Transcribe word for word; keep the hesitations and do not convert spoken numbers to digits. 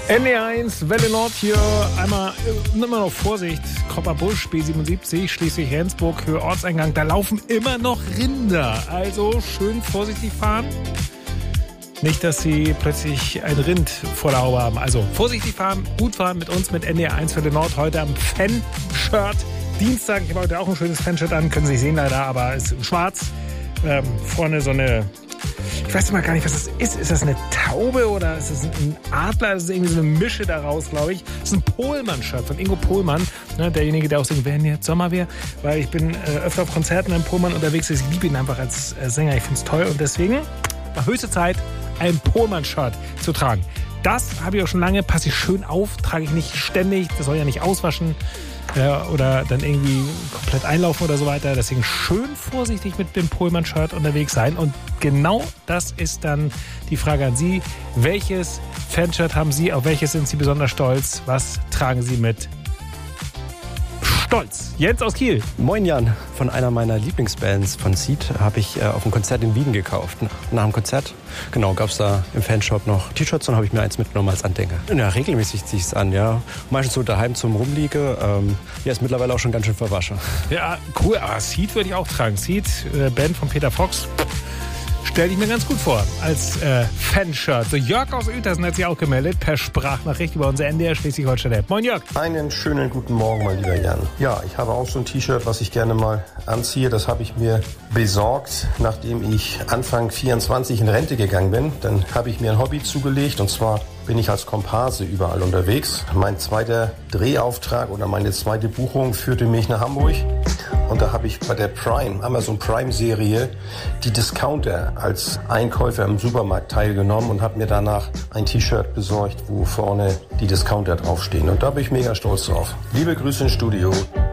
N D eins, Welle Nord hier. Einmal immer noch Vorsicht. Kopperbusch, B siebenundsiebzig, Schleswig-Rendsburg, Höhe Ortseingang. Da laufen immer noch Rinder. Also schön vorsichtig fahren. Nicht, dass Sie plötzlich ein Rind vor der Haube haben. Also vorsichtig fahren, gut fahren mit uns, mit N D eins Welle Nord. Heute am Fan-Shirt. Dienstag, ich habe heute auch ein schönes Fan-Shirt an. Können Sie nicht sehen leider, aber es ist schwarz. Ähm, vorne so eine... Ich weiß mal gar nicht, was das ist. Ist das eine Taube oder ist das ein Adler? Das ist irgendwie so eine Mische daraus, glaube ich. Das ist ein Pohlmann-Shirt von Ingo Pohlmann. Ne, derjenige, der auch singt, wenn jetzt Sommerwehr. Weil ich bin äh, öfter auf Konzerten in Pohlmann unterwegs. Ich liebe ihn einfach als äh, Sänger. Ich finde es toll. Und deswegen war höchste Zeit, ein Pohlmann-Shirt zu tragen. Das habe ich auch schon lange. Passe ich schön auf. Trage ich nicht ständig. Das soll ja nicht auswaschen. Ja, oder dann irgendwie komplett einlaufen oder so weiter. Deswegen schön vorsichtig mit dem Pohlmann-Shirt unterwegs sein. Und genau das ist dann die Frage an Sie. Welches Fanshirt haben Sie? Auf welches sind Sie besonders stolz? Was tragen Sie mit Stolz? Jens aus Kiel. Moin Jan. Von einer meiner Lieblingsbands von Seed habe ich äh, auf einem Konzert in Wien gekauft. Nach dem Konzert, genau, gab es da im Fanshop noch T-Shirts und habe ich mir eins mitgenommen als Andenker. Ja, regelmäßig ziehe ich es an, ja. Meistens so daheim zum Rumliege. Ähm, ja, ist mittlerweile auch schon ganz schön verwaschen. Ja, cool. Aber Seed würde ich auch tragen. Seed, äh, Band von Peter Fox. Stell ich mir ganz gut vor, als äh, Fanshirt. So, Jörg aus Uetersen hat sich auch gemeldet, per Sprachnachricht über unser N D R Schleswig-Holstein-App. Moin Jörg. Einen schönen guten Morgen, mein lieber Jan. Ja, ich habe auch so ein T-Shirt, was ich gerne mal anziehe. Das habe ich mir besorgt, nachdem ich Anfang vierundzwanzig in Rente gegangen bin. Dann habe ich mir ein Hobby zugelegt, und zwar bin ich als Komparse überall unterwegs. Mein zweiter Drehauftrag oder meine zweite Buchung führte mich nach Hamburg. Und da habe ich bei der Prime, Amazon Prime-Serie, die Discounter als Einkäufer im Supermarkt teilgenommen und habe mir danach ein T-Shirt besorgt, wo vorne die Discounter draufstehen. Und da bin ich mega stolz drauf. Liebe Grüße ins Studio.